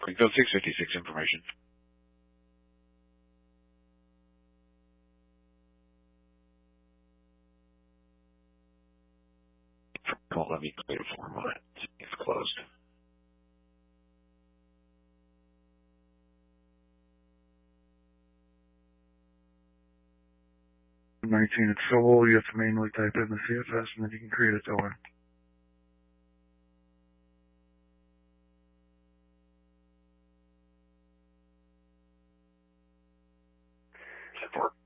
Springfield 656 information. Won't let me create a form on it. It's closed. It's so old you have to manually type in the CFS and then you can create it that way. Support.